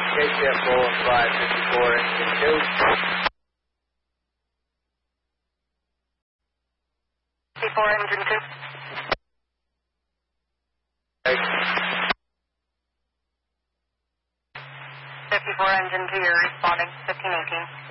KCF 415, 54 engine 2. 54 engine 2. Right. 54 engine 2, you're responding, 1518.